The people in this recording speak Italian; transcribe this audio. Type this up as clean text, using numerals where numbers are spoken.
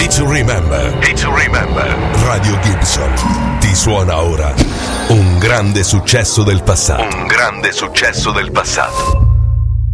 Hit to Remember. Hit to Remember. Radio Gibson ti suona ora un grande successo del passato. Un grande successo del passato.